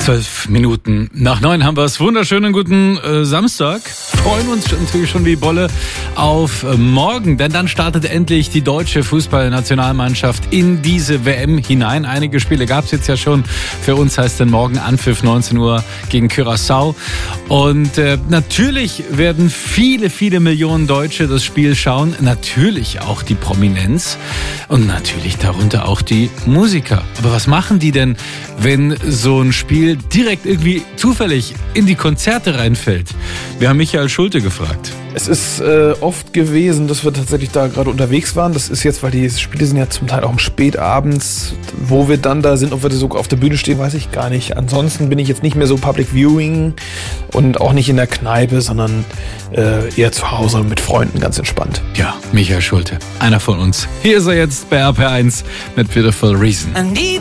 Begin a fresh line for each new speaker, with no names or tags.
12 Minuten nach 9 haben wir es. Wunderschönen guten Samstag. Freuen uns natürlich schon wie Bolle auf morgen, denn dann startet endlich die deutsche Fußballnationalmannschaft in diese WM hinein. Einige Spiele gab es jetzt ja schon. Für uns heißt dann morgen Anpfiff 19 Uhr gegen Curaçao. Und natürlich werden viele Millionen Deutsche das Spiel schauen. Natürlich auch die Prominenz und natürlich darunter auch die Musiker. Aber was machen die denn, wenn so ein Spiel direkt irgendwie zufällig in die Konzerte reinfällt? Wir haben Michael Schulte gefragt.
Es ist oft gewesen, dass wir tatsächlich da gerade unterwegs waren. Das ist jetzt, weil die Spiele sind ja zum Teil auch spätabends. Wo wir dann da sind, ob wir da sogar auf der Bühne stehen, weiß ich gar nicht. Ansonsten bin ich jetzt nicht mehr so Public Viewing und auch nicht in der Kneipe, sondern eher zu Hause mit Freunden, ganz entspannt.
Ja, Michael Schulte, einer von uns. Hier ist er jetzt bei RP1 mit Beautiful Reason.